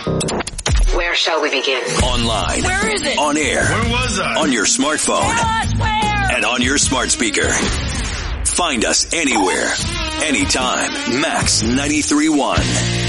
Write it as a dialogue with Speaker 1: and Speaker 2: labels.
Speaker 1: Where shall we begin?
Speaker 2: Online.
Speaker 3: Where is it?
Speaker 2: On air.
Speaker 4: Where was I?
Speaker 2: On your smartphone.
Speaker 3: Where?
Speaker 2: And on your smart speaker. Find us anywhere, anytime. Max 93.1.